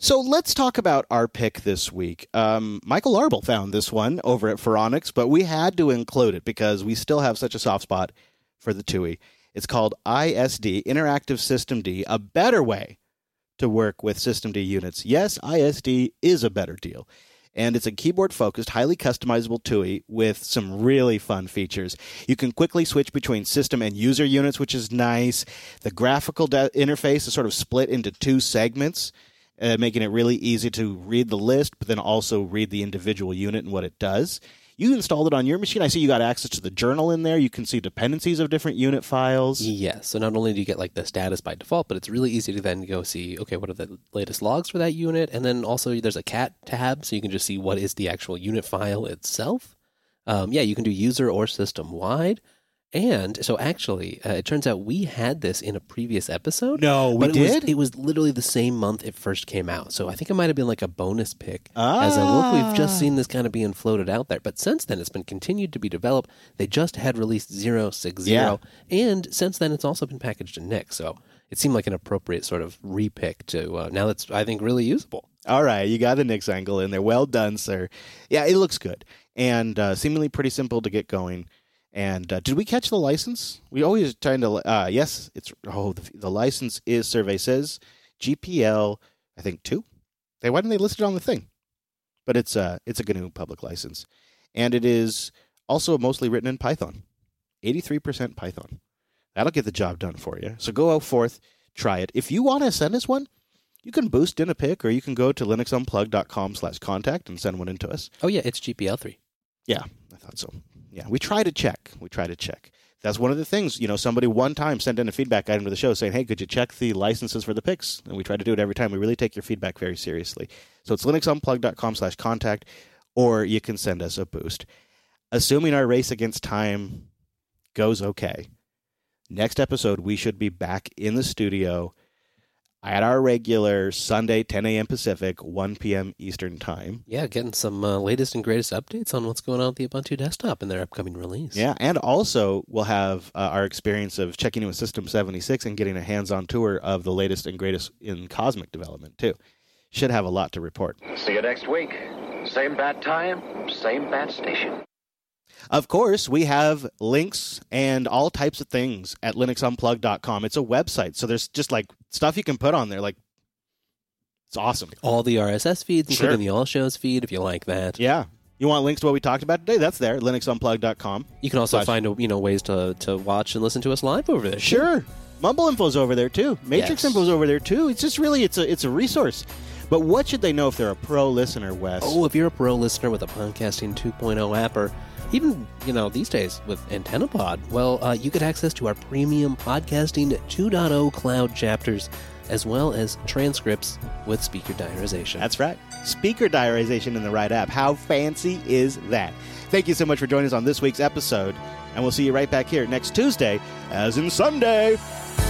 So let's talk about our pick this week. Michael Arbel found this one over at Phoronix, but we had to include it because we still have such a soft spot for the TUI. It's called ISD, Interactive System D, a better way to work with System D units. Yes, ISD is a better deal. And it's a keyboard-focused, highly customizable TUI with some really fun features. You can quickly switch between system and user units, which is nice. The graphical interface is sort of split into two segments, making it really easy to read the list, but then also read the individual unit and what it does. You installed it on your machine. I see you got access to the journal in there. You can see dependencies of different unit files. Yes. So not only do you get like the status by default, but it's really easy to then go see, okay, what are the latest logs for that unit? And then also there's a cat tab, so you can just see what is the actual unit file itself. You can do user or system wide. And so actually, it turns out we had this in a previous episode. No, we did? It was literally the same month it first came out. So I think it might have been like a bonus pick. As a look, we've just seen this kind of being floated out there. But since then, it's been continued to be developed. They just had released 060. Yeah. And since then, it's also been packaged in Nix. So it seemed like an appropriate sort of repick to now that's, I think, really usable. All right, you got the Nix angle in there. Well done, sir. Yeah, it looks good. And seemingly pretty simple to get going. And did we catch the license? We always trying to. Yes, it's the license is Survey Says GPL. I think 2. Why didn't they list it on the thing? But it's a GNU public license, and it is also mostly written in Python. 83% Python. That'll get the job done for you. So go out forth, try it. If you want to send us one, you can boost in a pic, or you can go to linuxunplug.com/contact and send one in to us. Oh yeah, it's GPL3. Yeah, I thought so. Yeah, we try to check. That's one of the things, somebody one time sent in a feedback item to the show saying, hey, could you check the licenses for the picks? And we try to do it every time. We really take your feedback very seriously. So it's linuxunplug.com/contact, or you can send us a boost. Assuming our race against time goes okay, next episode we should be back in the studio at our regular Sunday, 10 a.m. Pacific, 1 p.m. Eastern Time. Yeah, getting some latest and greatest updates on what's going on with the Ubuntu desktop in their upcoming release. Yeah, and also we'll have our experience of checking in with System 76 and getting a hands-on tour of the latest and greatest in Cosmic development, too. Should have a lot to report. See you next week. Same bat time, same bat station. Of course, we have links and all types of things at linuxunplug.com. It's a website, so there's just like stuff you can put on there. Like, it's awesome. All the RSS feeds, including the All Shows feed, if you like that. Yeah. You want links to what we talked about today? That's there, linuxunplug.com. You can also find ways to watch and listen to us live over there. Sure. Mumble Info's over there, too. Matrix Info's over there, too. It's just really, it's a resource. But what should they know if they're a pro listener, Wes? Oh, if you're a pro listener with a Podcasting 2.0 app, or even, these days with AntennaPod, well, you get access to our premium Podcasting 2.0 cloud chapters, as well as transcripts with speaker diarization. That's right. Speaker diarization in the right app. How fancy is that? Thank you so much for joining us on this week's episode, and we'll see you right back here next Tuesday, as in Sunday.